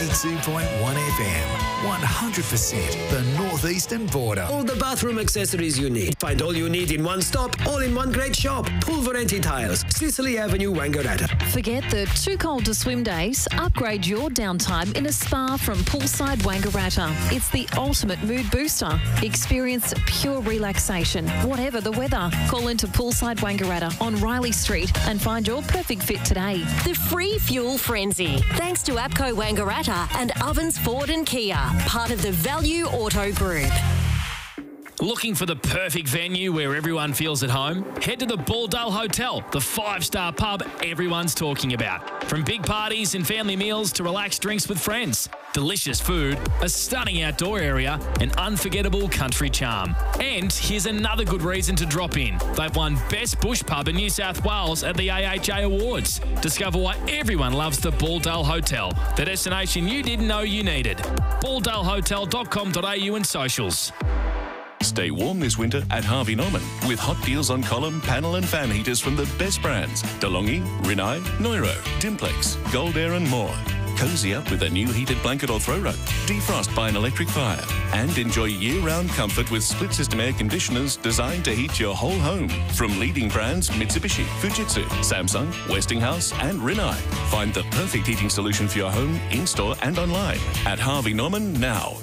92.1 FM. 100% the northeastern border. All the bathroom accessories you need. Find all you need in one stop, all in one great shop. Pulverenti Tiles, Sicily Avenue, Wangaratta. Forget the too cold to swim days. Upgrade your downtime in a spa from Poolside Wangaratta. It's the ultimate mood booster. Experience pure relaxation, whatever the weather. Call into Poolside Wangaratta on Riley Street and find your perfect fit today. The free fuel frenzy. Thanks to APCO Wangaratta and Ovens Ford and Kia, part of the Value Auto Group. Looking for the perfect venue where everyone feels at home? Head to the Balldale Hotel, the 5-star pub everyone's talking about. From big parties and family meals to relaxed drinks with friends. Delicious food, a stunning outdoor area, and unforgettable country charm. And here's another good reason to drop in. They've won Best Bush Pub in New South Wales at the AHA Awards. Discover why everyone loves the Balldale Hotel, the destination you didn't know you needed. balldalehotel.com.au and socials. Stay warm this winter at Harvey Norman with hot deals on column, panel and fan heaters from the best brands. DeLonghi, Rinnai, Neuro, Dimplex, Gold Air and more. Cozy up with a new heated blanket or throw rug. Defrost by an electric fire. And enjoy year-round comfort with split-system air conditioners designed to heat your whole home. From leading brands Mitsubishi, Fujitsu, Samsung, Westinghouse and Rinnai. Find the perfect heating solution for your home in-store and online at Harvey Norman now.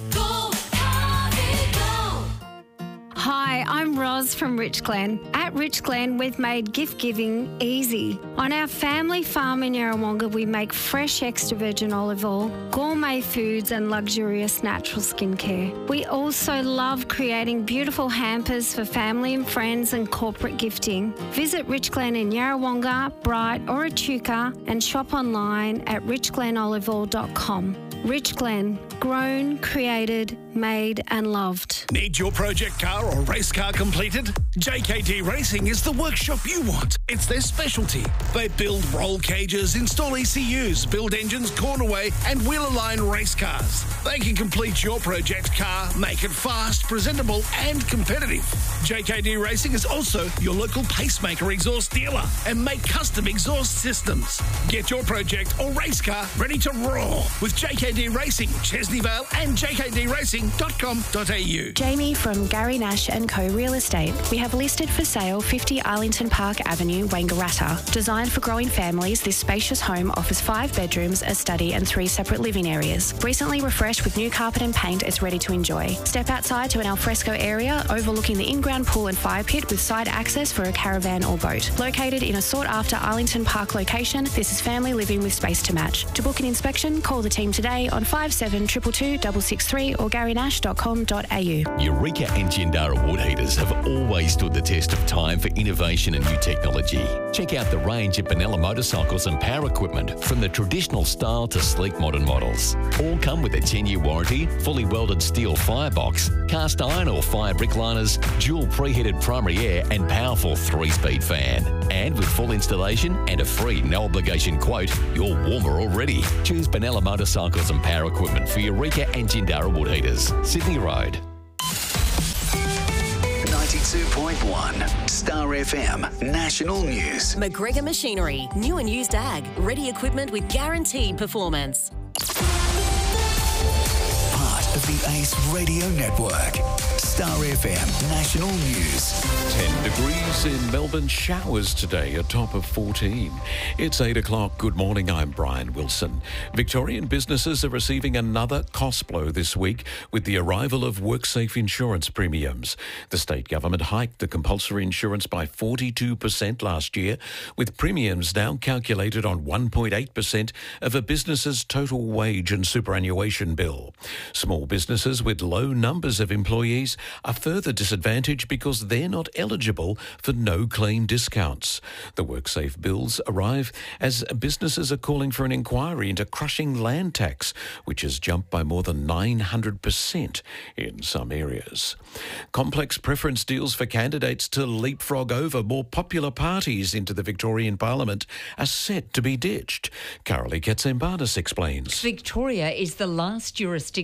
Hi, I'm Roz from Rich Glen. At Rich Glen, we've made gift giving easy. On our family farm in Yarrawonga, we make fresh extra virgin olive oil, gourmet foods and luxurious natural skincare. We also love creating beautiful hampers for family and friends and corporate gifting. Visit Rich Glen in Yarrawonga, Bright or Echuca and shop online at richglenoliveoil.com. Rich Glen, grown, created, made and loved. Need your project car or race car completed? JKD Racing is the workshop you want. It's their specialty. They build roll cages, install ECUs, build engines, cornerway and wheel-align race cars. They can complete your project car, make it fast, presentable and competitive. JKD Racing is also your local pacemaker exhaust dealer and make custom exhaust systems. Get your project or race car ready to roar with JKD Racing, Chesney Vale and jkdracing.com.au. Jamie from Gary Nash & Co Real Estate. We have listed for sale 50 Arlington Park Avenue, Wangaratta. Designed for growing families, this spacious home offers 5 bedrooms, a study and 3 separate living areas. Recently refreshed with new carpet and paint, it's ready to enjoy. Step outside to an alfresco area overlooking the in-ground pool and fire pit with side access for a caravan or boat. Located in a sought-after Arlington Park location, this is family living with space to match. To book an inspection, call the team today on 5722 663 or garynash.com.au. Eureka and Jindara wood heaters have always stood the test of time for innovation and new technology. Check out the range at Benella motorcycles and power equipment, from the traditional style to sleek modern models. All come with a 10-year warranty, fully welded steel firebox, cast iron or fire brick liners, dual preheated primary air and powerful 3-speed fan. And with full installation and a free no-obligation quote, you're warmer already. Choose Benella motorcycles and power equipment for Eureka and Jindara wood heaters. Sydney Road. 92.1 Star FM National News. McGregor Machinery, new and used ag, ready equipment with guaranteed performance. Part of the ACE Radio Network. Star FM National News. 10 degrees in Melbourne, showers today, a top of 14. It's 8 o'clock. Good morning, I'm Brian Wilson. Victorian businesses are receiving another cost blow this week with the arrival of WorkSafe insurance premiums. The state government hiked the compulsory insurance by 42% last year, with premiums now calculated on 1.8% of a business's total wage and superannuation bill. Small businesses with low numbers of employees are further disadvantaged because they're not eligible for no-claim discounts. The WorkSafe bills arrive as businesses are calling for an inquiry into crushing land tax, which has jumped by more than 900% in some areas. Complex preference deals for candidates to leapfrog over more popular parties into the Victorian Parliament are set to be ditched. Carolee Katsambanis explains. Victoria is the last jurisdiction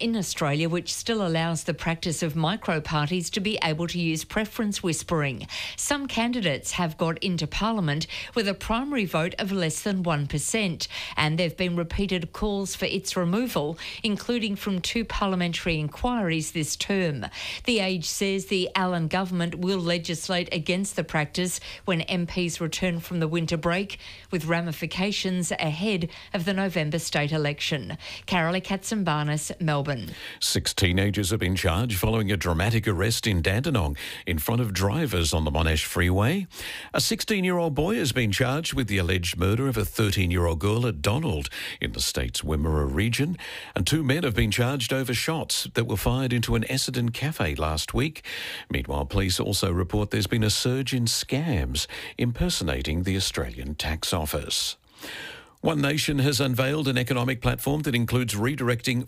in Australia which still allows the practice of micro-parties to be able to use preference whispering. Some candidates have got into Parliament with a primary vote of less than 1%, and there have been repeated calls for its removal, including from 2 parliamentary inquiries this term. The Age says the Allen government will legislate against the practice when MPs return from the winter break, with ramifications ahead of the November state election. Carolee Katsimbarnis, Melbourne. 6 teenagers have been charged following a dramatic arrest in Dandenong in front of drivers on the Monash Freeway. A 16-year-old boy has been charged with the alleged murder of a 13-year-old girl at Donald in the state's Wimmera region, and 2 men have been charged over shots that were fired into an Essendon cafe last week. Meanwhile, police also report there's been a surge in scams impersonating the Australian Tax Office. One Nation has unveiled an economic platform that includes redirecting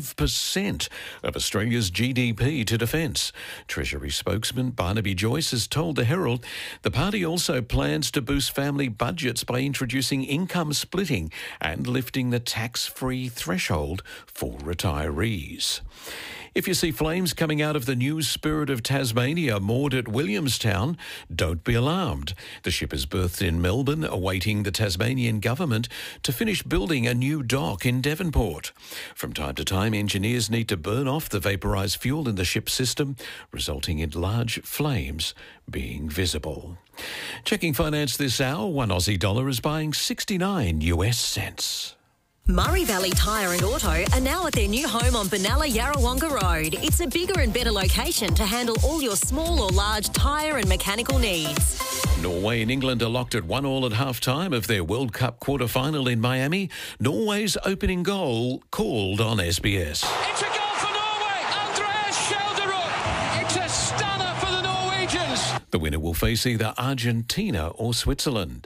5% of Australia's GDP to defence. Treasury spokesman Barnaby Joyce has told the Herald the party also plans to boost family budgets by introducing income splitting and lifting the tax-free threshold for retirees. If you see flames coming out of the new Spirit of Tasmania moored at Williamstown, don't be alarmed. The ship is berthed in Melbourne, awaiting the Tasmanian government to finish building a new dock in Devonport. From time to time, engineers need to burn off the vaporised fuel in the ship's system, resulting in large flames being visible. Checking finance this hour, 1 Aussie dollar is buying 69 US cents. Murray Valley Tyre and Auto are now at their new home on Benalla Yarrawonga Road. It's a bigger and better location to handle all your small or large tyre and mechanical needs. Norway and England are locked at 1-1 at half-time of their World Cup quarter-final in Miami. Norway's opening goal called on SBS. It's a goal for Norway! Andreas Schjelderup! It's a stunner for the Norwegians! The winner will face either Argentina or Switzerland.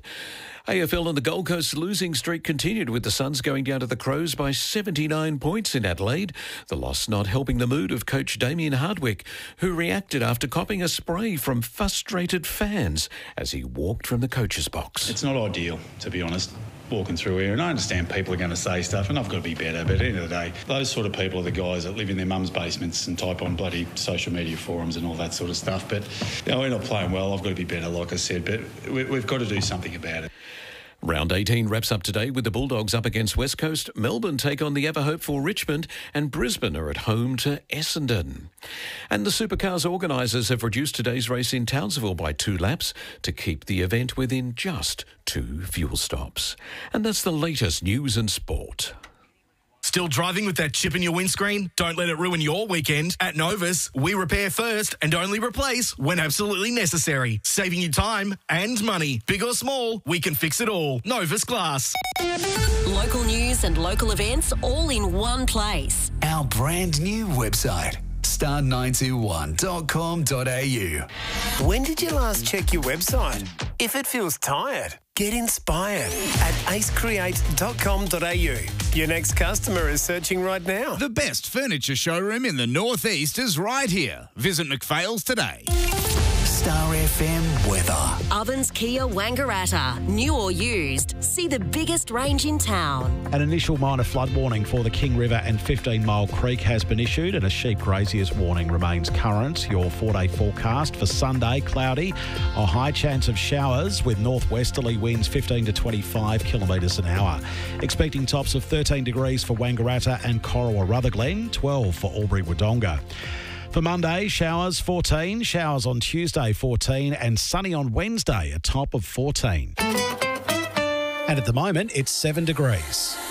AFL and the Gold Coast losing streak continued, with the Suns going down to the Crows by 79 points in Adelaide. The loss not helping the mood of coach Damien Hardwick, who reacted after copping a spray from frustrated fans as he walked from the coach's box. It's not ideal, to be honest, walking through here, and I understand people are going to say stuff and I've got to be better, but at the end of the day, those sort of people are the guys that live in their mum's basements and type on bloody social media forums and all that sort of stuff. But we're not playing well. I've got to be better, like I said, but we've got to do something about it. Round 18 wraps up today with the Bulldogs up against West Coast. Melbourne take on the ever-hopeful Richmond, and Brisbane are at home to Essendon. And the Supercars organisers have reduced today's race in Townsville by 2 laps to keep the event within just 2 fuel stops. And that's the latest news and sport. Still driving with that chip in your windscreen? Don't let it ruin your weekend. At Novus, we repair first and only replace when absolutely necessary, saving you time and money. Big or small, we can fix it all. Novus Glass. Local news and local events all in one place. Our brand new website, star921.com.au. When did you last check your website? If it feels tired, get inspired at acecreate.com.au. Your next customer is searching right now. The best furniture showroom in the Northeast is right here. Visit McPhail's today. Star FM weather. Ovens Kia Wangaratta. New or used, see the biggest range in town. An initial minor flood warning for the King River and 15 Mile Creek has been issued, and a sheep grazier's warning remains current. Your 4-day forecast for Sunday, cloudy, a high chance of showers with northwesterly winds 15 to 25 kilometres an hour. Expecting tops of 13 degrees for Wangaratta and Corowa Rutherglen, 12 for Albury-Wodonga. For Monday, showers 14, showers on Tuesday 14, and sunny on Wednesday, a top of 14. And at the moment, it's 7 degrees.